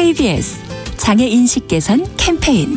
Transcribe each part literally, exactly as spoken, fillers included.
케이비에스 장애인식 개선 캠페인.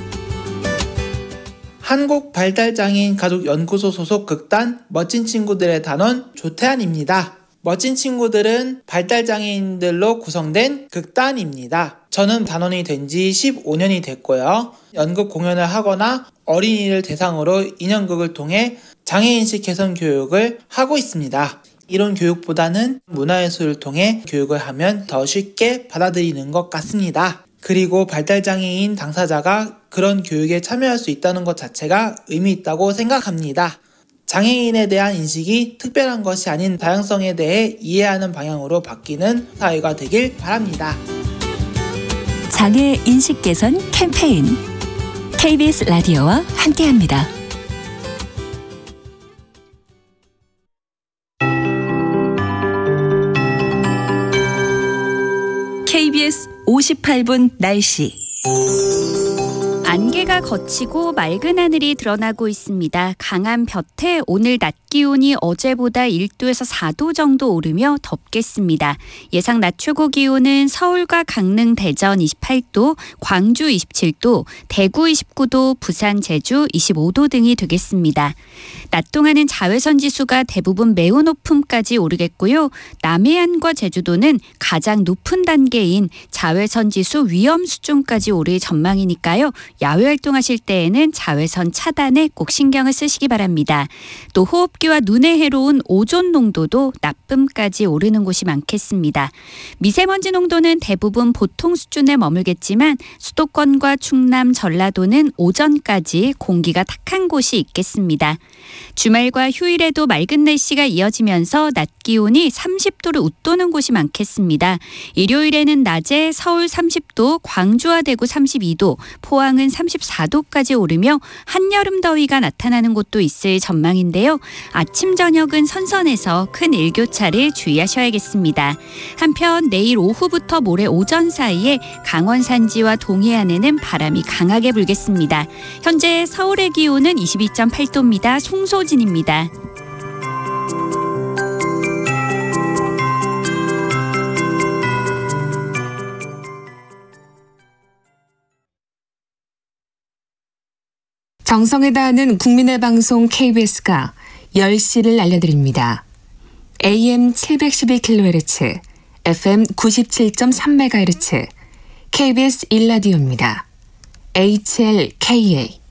한국발달장애인 가족연구소 소속 극단 멋진 친구들의 단원 조태환입니다. 멋진 친구들은 발달장애인들로 구성된 극단입니다. 저는 단원이 된 지 십오 년이 됐고요. 연극 공연을 하거나 어린이를 대상으로 인형극을 통해 장애인식 개선 교육을 하고 있습니다. 이론 교육보다는 문화예술을 통해 교육을 하면 더 쉽게 받아들이는 것 같습니다. 그리고 발달장애인 당사자가 그런 교육에 참여할 수 있다는 것 자체가 의미 있다고 생각합니다. 장애인에 대한 인식이 특별한 것이 아닌 다양성에 대해 이해하는 방향으로 바뀌는 사회가 되길 바랍니다. 장애인식 개선 캠페인. 케이비에스 라디오와 함께합니다. 케이비에스 오십팔 분 날씨. 안개가 걷히고 맑은 하늘이 드러나고 있습니다. 강한 볕에 오늘 낮 기온이 어제보다 일 도에서 사 도 정도 오르며 덥겠습니다. 예상 낮 최고 기온은 서울과 강릉, 대전 이십팔 도, 광주 이십칠 도, 대구 이십구 도, 부산, 제주 이십오 도 등이 되겠습니다. 낮 동안은 자외선 지수가 대부분 매우 높음까지 오르겠고요. 남해안과 제주도는 가장 높은 단계인 자외선 지수 위험 수준까지 오를 전망이니까요. 야외 활동하실 때에는 자외선 차단에 꼭 신경을 쓰시기 바랍니다. 또 호흡기와 눈에 해로운 오존 농도도 나쁨까지 오르는 곳이 많겠습니다. 미세먼지 농도는 대부분 보통 수준에 머물겠지만 수도권과 충남, 전라도는 오전까지 공기가 탁한 곳이 있겠습니다. 주말과 휴일에도 맑은 날씨가 이어지면서 낮 기온이 삼십 도를 웃도는 곳이 많겠습니다. 일요일에는 낮에 서울 삼십 도, 광주와 대구 삼십이 도, 포항은 삼십사 도까지 오르며 한여름 더위가 나타나는 곳도 있을 전망인데요. 아침 저녁은 선선해서 큰 일교차를 주의하셔야겠습니다. 한편 내일 오후부터 모레 오전 사이에 강원 산지와 동해안에는 바람이 강하게 불겠습니다. 현재 서울의 기온은 이십이 점 팔 도입니다. 송소진입니다. 정성에 다하는 국민의 방송 케이비에스가 열 시를 알려드립니다. 에이엠 칠백십일 킬로헤르츠, 에프엠 구십칠 점 삼 메가헤르츠, 케이비에스 일 라디오입니다. 에이치엘케이에이.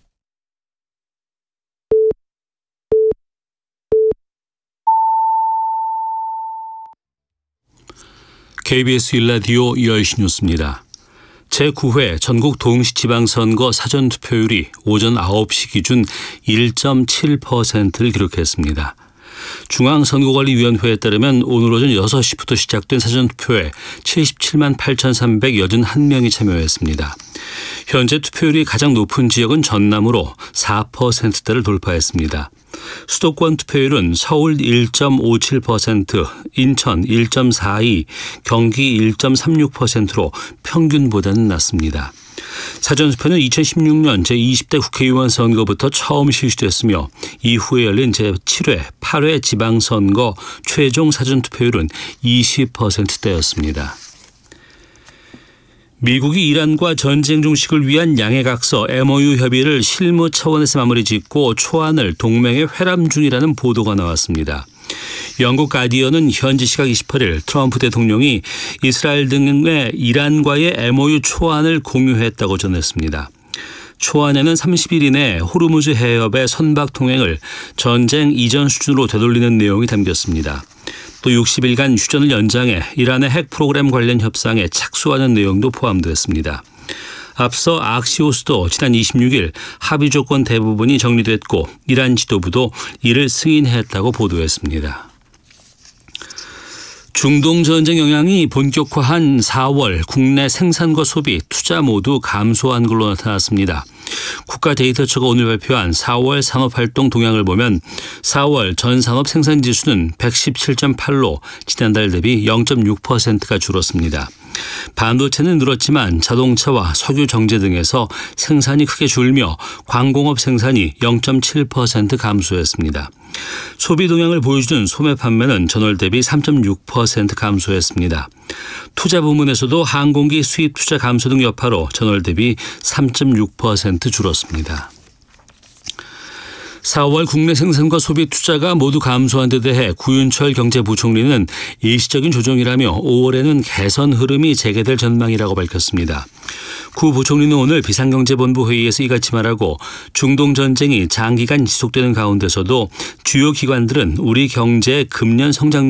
케이비에스 일 라디오 열 시 뉴스입니다. 제구 회 전국 동시지방선거 사전투표율이 오전 아홉 시 기준 일 점 칠 퍼센트를 기록했습니다. 중앙선거관리위원회에 따르면 오늘 오전 여섯 시부터 시작된 사전투표에 칠십칠만 팔천삼백팔십일 명이 참여했습니다. 현재 투표율이 가장 높은 지역은 전남으로 사 퍼센트대를 돌파했습니다. 수도권 투표율은 서울 일 점 오칠 퍼센트, 인천 일 점 사이, 경기 일 점 삼육 퍼센트로 평균보다는 낮습니다. 사전투표는 이천십육 년 제이십 대 국회의원 선거부터 처음 실시됐으며 이후에 열린 제칠 회, 팔 회 지방선거 최종 사전투표율은 이십 퍼센트대였습니다. 미국이 이란과 전쟁 종식을 위한 양해각서 엠오유 협의를 실무 차원에서 마무리 짓고 초안을 동맹에 회람 중이라는 보도가 나왔습니다. 영국 가디언은 현지 시각 이십팔 일 트럼프 대통령이 이스라엘 등의 이란과의 엠오유 초안을 공유했다고 전했습니다. 초안에는 삼십 일 이내 호르무즈 해협의 선박 통행을 전쟁 이전 수준으로 되돌리는 내용이 담겼습니다. 또 육십 일간 휴전을 연장해 이란의 핵 프로그램 관련 협상에 착수하는 내용도 포함됐습니다. 앞서 악시오스도 지난 이십육 일 합의 조건 대부분이 정리됐고 이란 지도부도 이를 승인했다고 보도했습니다. 중동 전쟁 영향이 본격화한 사월 국내 생산과 소비, 투자 모두 감소한 걸로 나타났습니다. 국가데이터처가 오늘 발표한 사월 산업활동 동향을 보면 사월 전산업 생산지수는 백십칠 점 팔로 지난달 대비 영 점 육 퍼센트가 줄었습니다. 반도체는 늘었지만 자동차와 석유 정제 등에서 생산이 크게 줄며 광공업 생산이 영 점 칠 퍼센트 감소했습니다. 소비 동향을 보여주는 소매 판매는 전월 대비 삼 점 육 퍼센트 감소했습니다. 투자 부문에서도 항공기 수입 투자 감소 등 여파로 전월 대비 삼 점 육 퍼센트 줄었습니다. 사월 국내 생산과 소비 투자가 모두 감소한 데 대해 구윤철 경제부총리는 일시적인 조정이라며 오월에는 개선 흐름이 재개될 전망이라고 밝혔습니다. 구 부총리는 오늘 비상경제본부 회의에서 이같이 말하고 중동 전쟁이 장기간 지속되는 가운데서도 주요 기관들은 우리 경제의 금년 성장